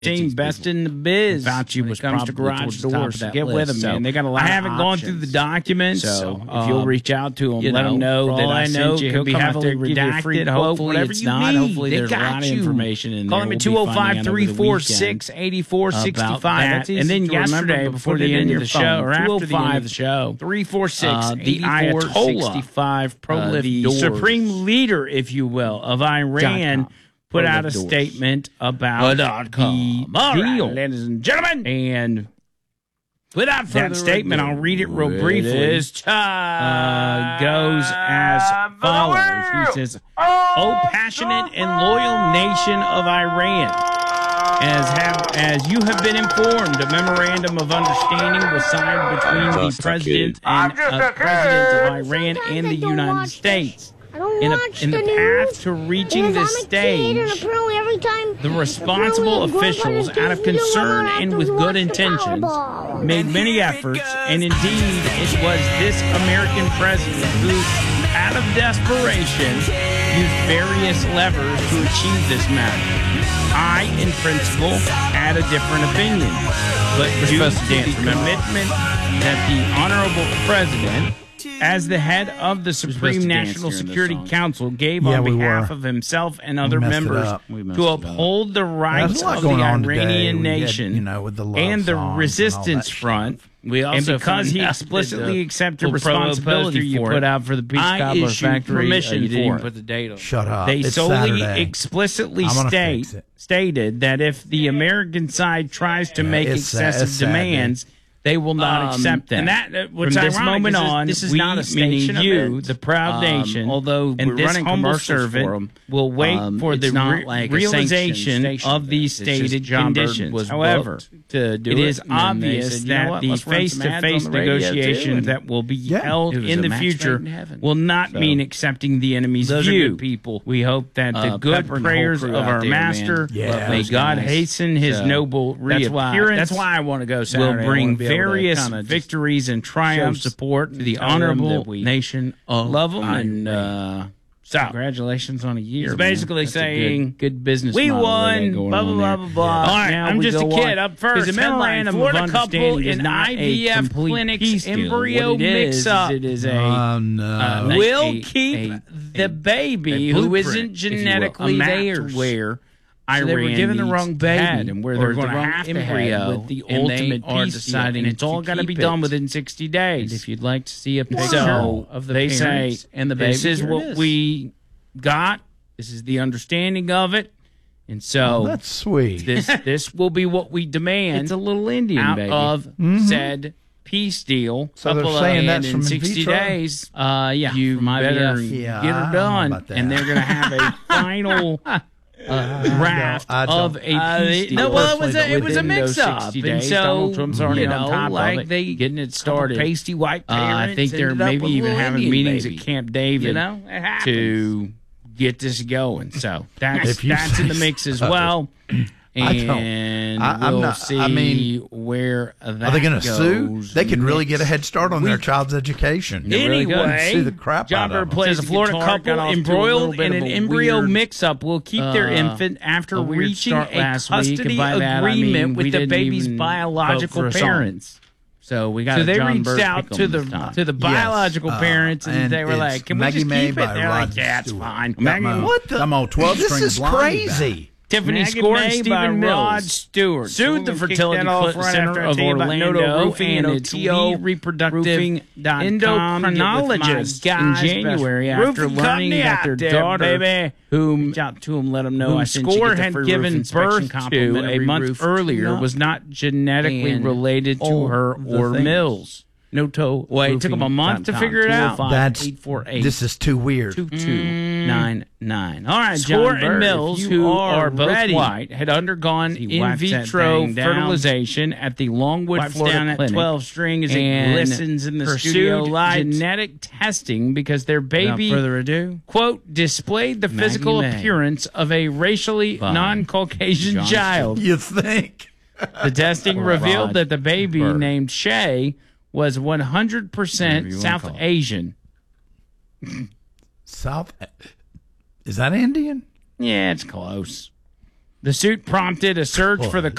Team best in the biz. Fauci was comes to probably garage towards the top doors. of that Get with list. them, man. So They got a lot. I of haven't gone options. through the documents, so if you'll reach out to them, you let them know for that all I know, sent you. could be He'll come out heavily there, give you a free redacted. quote, Hopefully whatever it's you not. need. Hopefully They there's a got lot of you. information in there. Call me 205-346-8465. That's and then yesterday, before the end of the show, or after the end of the show, 346-8465. Pro-Lift The supreme leader, if you will, of Iran, put out a statement about the deal, ladies and gentlemen. And without further statement, I'll read it real briefly. Goes as follows. He says, "O passionate and loyal nation of Iran, as you have been informed, a memorandum of understanding was signed between the president of Iran and the United States. In the path to reaching this stage, the responsible officials, out of concern and with good intentions, made many efforts, and indeed it was this American president who, out of desperation, used various levers to achieve this matter. I, in principle, had a different opinion, but due to the commitment that the honorable president, as the head of the Supreme National Security Council, gave on behalf of himself and other members to uphold the rights of the Iranian nation and the Resistance Front, and because he explicitly accepted responsibility for it, out for the Peach I Cobbler issued factory. permission You didn't for even it. put the date on. Shut up. They It's solely Saturday. explicitly I'm gonna fix it. stated that if the American side tries to make it's excessive Saturday. demands, they will not accept them. And that, From this moment on, this is we, not a meaning station you, event. the proud nation, Although and we're this running humble commercials servant for 'em, will wait for it's the not like a realization sanctioned of these station event. It's stated just John Bird conditions. was However, booked to do it is and then they obvious said, "You know that what, the let's run some ads face-to-face on the radio, too," negotiations and that will be held it was in a the match future made in heaven. will not So, mean accepting the enemy's those are view. good people. We hope that the good Pepper and the whole prayers crew of out our there, master, man. Yeah. may Those God guys. hasten his So, noble reappearance. That's why I want to go Saturday. will I bring wanna be able to various kinda just victories and triumphs show support to the tell them honorable that we nation of love 'em Iran. and So, congratulations on a year. he's man. basically That's a saying, good business. we model they won, got going blah, on blah, there. blah, blah. All right, Now I'm we just a go kid on. up first. There's a memorandum Florida of couple understanding in is not a IVF complete clinics peace deal. embryo What it is mix-up. it is a no. will keep the baby a who blueprint, isn't if you will, genetically a map to theirs. where Iran they were given the needs wrong baby, had, and where or they're the going to wrong have to embryo, have with the and they ultimate are peace deciding deal, and it's all to got to be keep done it. within 60 days. And if you'd like to see a picture So of the they say, parents and the baby, this is here it what is. we got. This is the understanding of it, and so That's sweet. this will be what we demand. It's a little Indian out baby. of said peace deal. So they're saying that's in from in 60 vitro? days. Yeah, You from better IVF. Yeah, get I her don't know done, about that. and they're going to have a final draft I don't- of a peace deal. No, well, it was a Within those mix-up, 60 and days. so, Donald Trump's already you on know, top like of it, they- getting it started. pasty white I parents think they're ended up maybe with a even little having Indian meetings baby. at Camp David, You know, it happens. to get this going. So that's If you in the say mix as so. well. I don't- And I'm we'll not- see I mean, where that Are they going to goes sue? They could really get a next head start on their week. child's education. Anyway, Sue the crap John out of Bird them. plays Says a Florida guitar, got couple off to a embroiled little bit in of an a embryo weird, mix-up will keep their infant after a weird reaching start a last week, and custody by that, I mean, agreement we with the didn't baby's even biological vote for a song. parents. So we got So they John reached Bird out pick 'em to this time. the biological parents, and they were it's like, "Can we Maggie just May keep it?" by They're like, Rod "Yeah, it's Stewart. fine." Got Maggie, my- what the? I'm on 12 This string is blondie back. crazy. Tiffany Maggie Scoren, May Stephen by Mills, Rod Stewart. sued the We'll kick fertility that off right center after I of tell you about Orlando Noto Roofing and and its OTO lead reproductive Roofing.com. endocrinologist Get with in my guys, January best after roofing learning company that out their there, daughter, baby. whom Reach out to them, let them know whom I sent you Score get the had free given roof inspection, birth to a complimentary month roof earlier, tune-up, was not genetically and related to all her the or things. Mills. Noto. Well, it took them a month to figure it out. That's 848 this is too weird. 2299. All right, Score John Bird, and Mills, if who you are both ready. white, had undergone He in wipes that vitro thing down. fertilization at the Longwood, Wipes Florida down at clinic. 12 string as it and glistens in the pursued studio light. genetic testing because their baby, Without further ado, quote, displayed the Maggie physical May. appearance of a racially Fine. non-Caucasian John child. You think? The testing Or revealed Rod that the baby, Bird. named Shay, was Whatever 100% you wanna South call it. Asian. South? Is that Indian? Yeah, it's close. The suit prompted a search for the